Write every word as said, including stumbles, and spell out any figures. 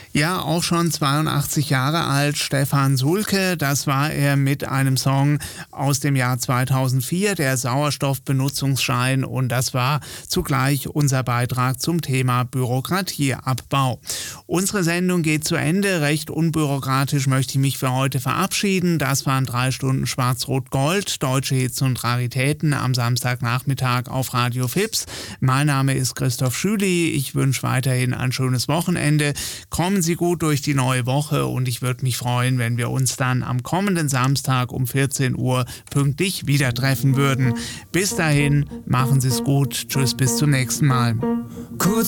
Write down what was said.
Ja, auch schon zweiundachtzig Jahre alt, Stefan Sulke, das war er mit einem Song aus dem Jahr zweitausendvier, der Sauerstoffbenutzungsschein, und das war zugleich unser Beitrag zum Thema Bürokratieabbau. Unsere Sendung geht zu Ende, recht unbürokratisch möchte ich mich für heute verabschieden. Das waren drei Stunden Schwarz-Rot-Gold, deutsche Hits und Raritäten am Samstagnachmittag auf Radio Fips. Mein Name ist Christoph Schüli, ich wünsche weiterhin ein schönes Wochenende. Kommen Sie gut durch die neue Woche und ich würde mich freuen, wenn wir uns dann am kommenden Samstag um vierzehn Uhr pünktlich wieder treffen würden. Bis dahin, machen Sie es gut. Tschüss, bis zum nächsten Mal. Kurz